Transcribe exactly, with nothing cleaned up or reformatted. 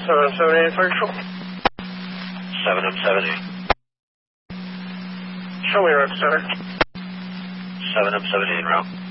seven M seventy-eight, fire control. seven M seventy-eight. Show me route center. seven M seventy-eight route.